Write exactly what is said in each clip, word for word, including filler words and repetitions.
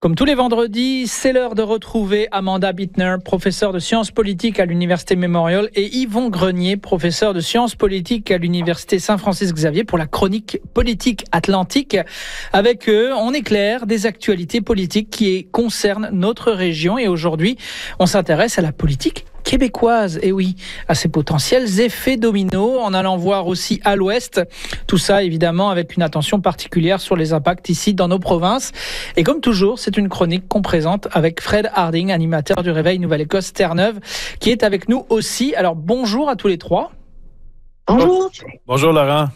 Comme tous les vendredis, c'est l'heure de retrouver Amanda Bittner, professeure de sciences politiques à l'Université Memorial, et Yvon Grenier, professeur de sciences politiques à l'Université Saint-Francis-Xavier pour la chronique politique atlantique. Avec eux, on éclaire des actualités politiques qui concernent notre région. Et aujourd'hui, on s'intéresse à la politique québécoise, et oui, à ses potentiels effets dominos, en allant voir aussi à l'ouest. Tout ça, évidemment, avec une attention particulière sur les impacts ici dans nos provinces. Et comme toujours, c'est une chronique qu'on présente avec Fred Harding, animateur du Réveil Nouvelle-Écosse Terre-Neuve, qui est avec nous aussi. Alors, bonjour à tous les trois. Bonjour. Bonjour, Laurent.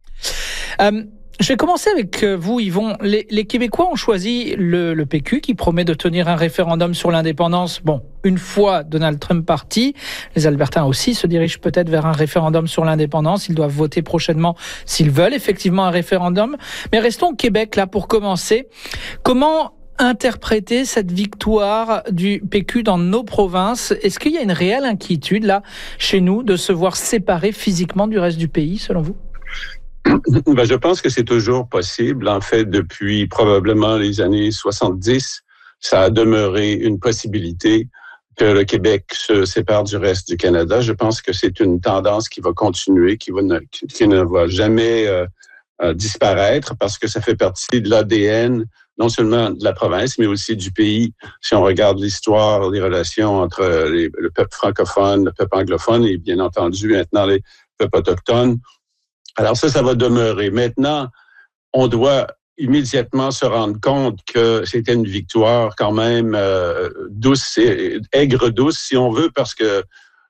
Euh, Je vais commencer avec vous, Yvon. Les, les Québécois ont choisi le, le P Q qui promet de tenir un référendum sur l'indépendance. Bon, une fois Donald Trump parti, les Albertains aussi se dirigent peut-être vers un référendum sur l'indépendance. Ils doivent voter prochainement s'ils veulent effectivement un référendum. Mais restons au Québec là pour commencer. Comment interpréter cette victoire du P Q dans nos provinces? Est-ce qu'il y a une réelle inquiétude là chez nous de se voir séparés physiquement du reste du pays, selon vous? Ben, je pense que c'est toujours possible. En fait, depuis probablement les années soixante-dix, ça a demeuré une possibilité que le Québec se sépare du reste du Canada. Je pense que c'est une tendance qui va continuer, qui, va ne, qui ne va jamais euh, euh, disparaître parce que ça fait partie de l'A D N, non seulement de la province, mais aussi du pays. Si on regarde l'histoire, les relations entre les, le peuple francophone, le peuple anglophone et bien entendu maintenant les peuples autochtones. Alors ça, ça va demeurer. Maintenant, on doit immédiatement se rendre compte que c'était une victoire quand même euh, douce, et, aigre-douce, si on veut, parce que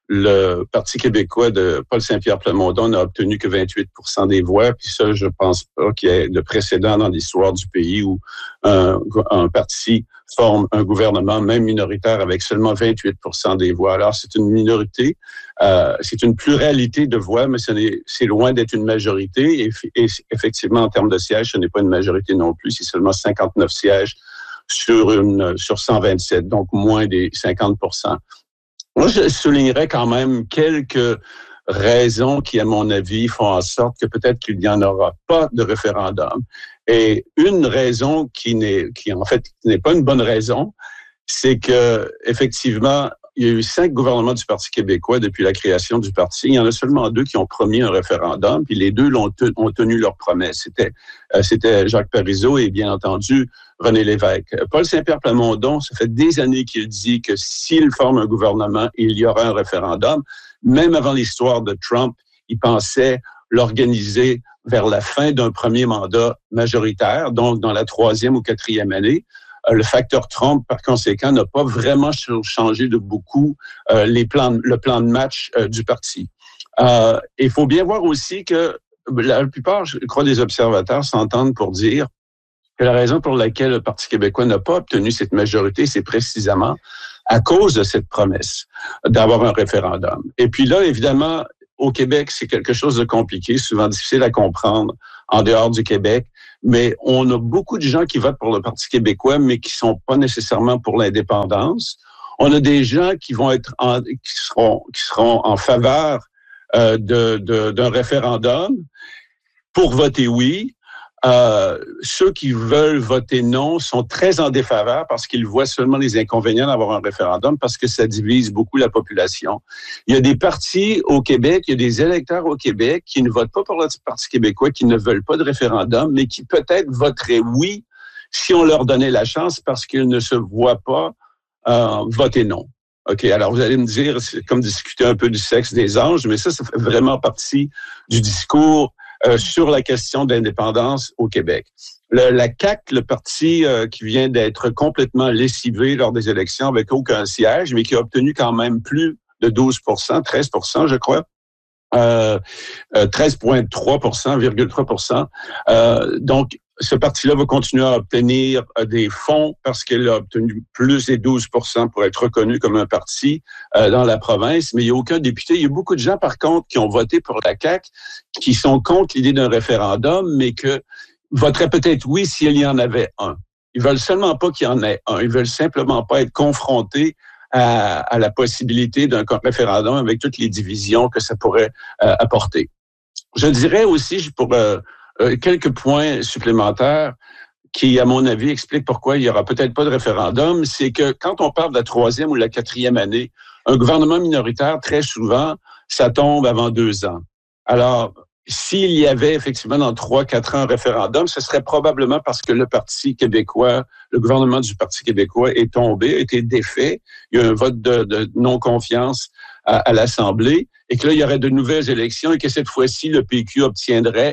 le Parti québécois de Paul Saint-Pierre Plamondon n'a obtenu que vingt-huit pour cent des voix. Puis ça, je pense pas qu'il y ait de précédent dans l'histoire du pays où un, un parti forme un gouvernement, même minoritaire, avec seulement vingt-huit pour cent des voix. Alors, c'est une minorité, euh, c'est une pluralité de voix, mais ce n'est, c'est loin d'être une majorité. Et, et effectivement, en termes de sièges, ce n'est pas une majorité non plus. C'est seulement cinquante-neuf sièges sur, une, sur cent vingt-sept, donc moins des cinquante pour cent. Moi, je soulignerais quand même quelques raisons qui, à mon avis, font en sorte que peut-être qu'il n'y en aura pas de référendum. Et une raison qui n'est, qui en fait n'est pas une bonne raison, c'est que effectivement, il y a eu cinq gouvernements du Parti québécois depuis la création du parti. Il y en a seulement deux qui ont promis un référendum, puis les deux l'ont te, ont tenu leur promesse. C'était, euh, c'était Jacques Parizeau et bien entendu René Lévesque. Paul Saint-Pierre Plamondon, ça fait des années qu'il dit que s'il forme un gouvernement, il y aura un référendum. Même avant l'histoire de Trump, il pensait l'organiser vers la fin d'un premier mandat majoritaire, donc dans la troisième ou quatrième année. Le facteur Trump, par conséquent, n'a pas vraiment changé de beaucoup euh, les plans, le plan de match euh, du parti. Euh, il faut bien voir aussi que la plupart, je crois, des observateurs s'entendent pour dire que la raison pour laquelle le Parti québécois n'a pas obtenu cette majorité, c'est précisément à cause de cette promesse d'avoir un référendum. Et puis là, évidemment, au Québec, c'est quelque chose de compliqué, souvent difficile à comprendre en dehors du Québec, mais on a beaucoup de gens qui votent pour le Parti québécois, mais qui sont pas nécessairement pour l'indépendance. On a des gens qui vont être en, qui seront qui seront en faveur euh, de, de d'un référendum pour voter oui. Euh, ceux qui veulent voter non sont très en défaveur parce qu'ils voient seulement les inconvénients d'avoir un référendum parce que ça divise beaucoup la population. Il y a des partis au Québec, il y a des électeurs au Québec qui ne votent pas pour le Parti québécois, qui ne veulent pas de référendum, mais qui peut-être voteraient oui si on leur donnait la chance parce qu'ils ne se voient pas euh, voter non. OK, alors vous allez me dire, c'est comme discuter un peu du sexe des anges, mais ça, ça fait vraiment partie du discours Euh, sur la question de l'indépendance au Québec. Le, la C A Q, le parti euh, qui vient d'être complètement lessivé lors des élections avec aucun siège, mais qui a obtenu quand même plus de douze pour cent, treize pour cent, je crois, euh, euh, treize virgule trois pour cent, virgule trois pour cent. Euh, donc, ce parti-là va continuer à obtenir des fonds parce qu'il a obtenu plus des douze pour cent pour être reconnu comme un parti euh, dans la province, mais il n'y a aucun député. Il y a beaucoup de gens, par contre, qui ont voté pour la C A Q, qui sont contre l'idée d'un référendum, mais que voteraient peut-être oui s'il y en avait un. Ils veulent seulement pas qu'il y en ait un. Ils veulent simplement pas être confrontés à, à la possibilité d'un référendum avec toutes les divisions que ça pourrait euh, apporter. Je dirais aussi, pour... Euh, Euh, quelques points supplémentaires qui, à mon avis, explique pourquoi il n'y aura peut-être pas de référendum, c'est que quand on parle de la troisième ou la quatrième année, un gouvernement minoritaire, très souvent, ça tombe avant deux ans. Alors, s'il y avait effectivement dans trois, quatre ans un référendum, ce serait probablement parce que le Parti québécois, le gouvernement du Parti québécois est tombé, a été défait. Il y a un vote de, de non-confiance à, à l'Assemblée et que là, il y aurait de nouvelles élections et que cette fois-ci, le P Q obtiendrait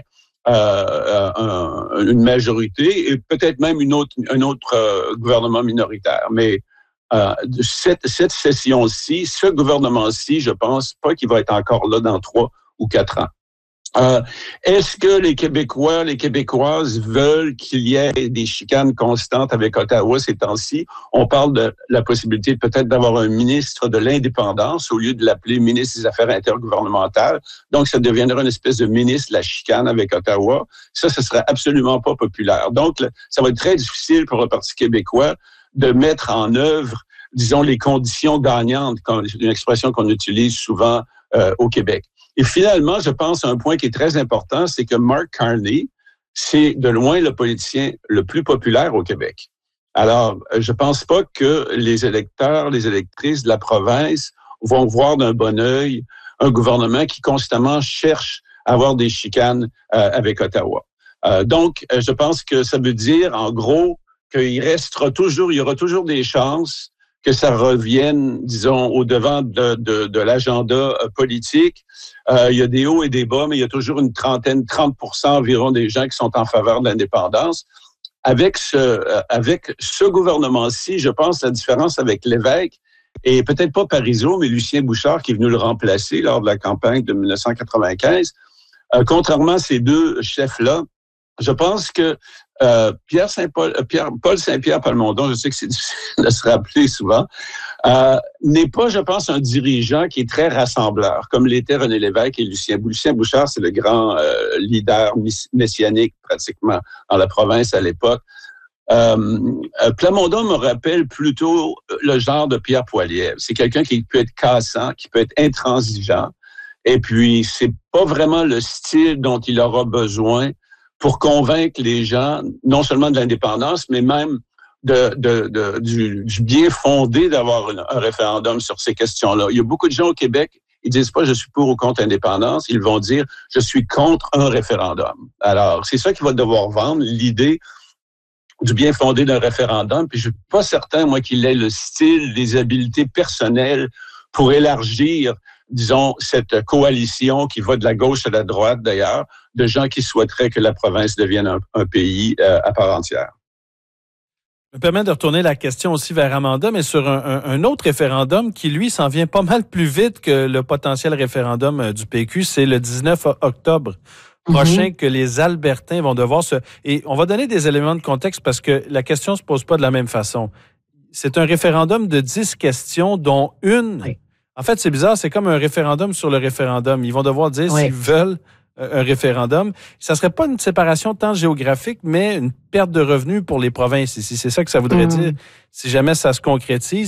euh, un, une majorité et peut-être même une autre, un autre euh, gouvernement minoritaire. Mais euh, cette, cette session-ci, ce gouvernement-ci, je pense pas qu'il va être encore là dans trois ou quatre ans. Euh, est-ce que les Québécois, les Québécoises veulent qu'il y ait des chicanes constantes avec Ottawa ces temps-ci? On parle de la possibilité peut-être d'avoir un ministre de l'indépendance au lieu de l'appeler ministre des Affaires intergouvernementales. Donc, ça deviendrait une espèce de ministre de la chicane avec Ottawa. Ça, ce serait absolument pas populaire. Donc, ça va être très difficile pour le Parti québécois de mettre en œuvre, disons, les conditions gagnantes, une expression qu'on utilise souvent euh, au Québec. Et finalement, je pense à un point qui est très important, c'est que Mark Carney, c'est de loin le politicien le plus populaire au Québec. Alors, je pense pas que les électeurs, les électrices de la province vont voir d'un bon œil un gouvernement qui constamment cherche à avoir des chicanes euh, avec Ottawa. Euh, donc, je pense que ça veut dire, en gros, qu'il restera toujours, il y aura toujours des chances que ça revienne, disons, au devant de, de, de l'agenda politique. Euh, il y a des hauts et des bas, mais il y a toujours une trentaine, trente pour cent environ des gens qui sont en faveur de l'indépendance. Avec ce, euh, avec ce gouvernement-ci, je pense la différence avec l'évêque, et peut-être pas Parizeau, mais Lucien Bouchard qui est venu le remplacer lors de la campagne de dix-neuf cent quatre-vingt-quinze. Euh, contrairement à ces deux chefs-là, je pense que euh, Pierre Saint-Paul, euh, Pierre, Paul Saint-Pierre Plamondon, je sais que c'est difficile de se rappeler souvent, euh, n'est pas, je pense, un dirigeant qui est très rassembleur, comme l'étaient René Lévesque et Lucien Bouchard. Lucien Bouchard, c'est le grand euh, leader messianique pratiquement dans la province à l'époque. Euh, euh, Plamondon me rappelle plutôt le genre de Pierre Poilievre. C'est quelqu'un qui peut être cassant, qui peut être intransigeant, et puis c'est pas vraiment le style dont il aura besoin pour convaincre les gens, non seulement de l'indépendance, mais même de, de, de, du, du bien fondé d'avoir une, un référendum sur ces questions-là. Il y a beaucoup de gens au Québec, ils disent pas « je suis pour ou contre l'indépendance », ils vont dire « je suis contre un référendum ». Alors, c'est ça qu'il va devoir vendre, l'idée du bien fondé d'un référendum. Puis je suis pas certain, moi, qu'il ait le style, les habiletés personnelles pour élargir, disons, cette coalition qui va de la gauche à la droite, d'ailleurs, de gens qui souhaiteraient que la province devienne un, un pays euh, à part entière. Ça me permet de retourner la question aussi vers Amanda, mais sur un, un, un autre référendum qui, lui, s'en vient pas mal plus vite que le potentiel référendum du P Q. C'est le dix-neuf octobre prochain mm-hmm. que les Albertains vont devoir se... Et on va donner des éléments de contexte parce que la question ne se pose pas de la même façon. C'est un référendum de dix questions, dont une... Oui. En fait, c'est bizarre, c'est comme un référendum sur le référendum. Ils vont devoir dire oui. s'ils veulent un référendum. Ça serait pas une séparation tant géographique, mais une perte de revenus pour les provinces ici. C'est ça que ça voudrait mmh. dire si jamais ça se concrétise.